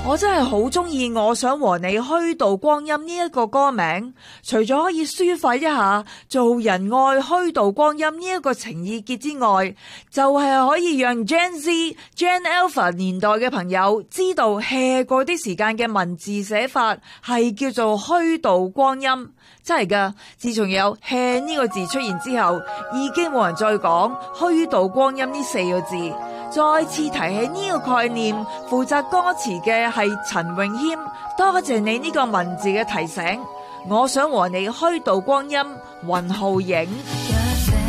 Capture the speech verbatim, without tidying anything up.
我真係好中意我想和你虛度光陰呢一個歌名，除咗可以抒發一下做人愛虛度光陰呢一個情意結之外，就係、是、可以讓 Gen Z、Gen Alpha 年代嘅朋友知道 hea 過啲時間嘅文字寫法係叫做虛度光陰。真係噶，自從有 hea 呢個字出現之後，已經冇人再講虛度光陰呢四個字。再次提起呢個概念，負責歌詞嘅係陳詠謙，多謝你呢個文字嘅提醒。我想和你虛度光陰，雲浩影。